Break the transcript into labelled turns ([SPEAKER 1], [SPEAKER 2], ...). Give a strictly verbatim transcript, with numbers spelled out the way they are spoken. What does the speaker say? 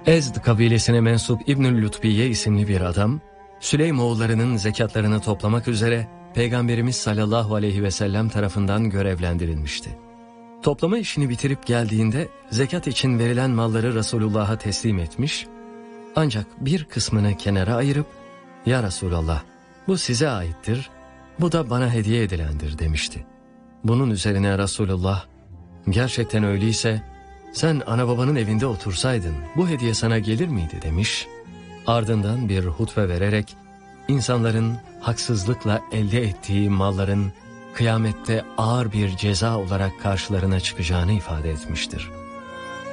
[SPEAKER 1] Ezd kabilesine mensup İbnül Lütbiye isimli bir adam, Süleymoğullarının zekatlarını toplamak üzere Peygamberimiz sallallahu aleyhi ve sellem tarafından görevlendirilmişti. Toplama işini bitirip geldiğinde zekat için verilen malları Resulullah'a teslim etmiş, ancak bir kısmını kenara ayırıp, "Ya Resulallah, bu size aittir, bu da bana hediye edilendir," demişti. Bunun üzerine Resulullah, "Gerçekten öyleyse sen ana babanın evinde otursaydın bu hediye sana gelir miydi?" demiş. Ardından bir hutbe vererek insanların haksızlıkla elde ettiği malların kıyamette ağır bir ceza olarak karşılarına çıkacağını ifade etmiştir.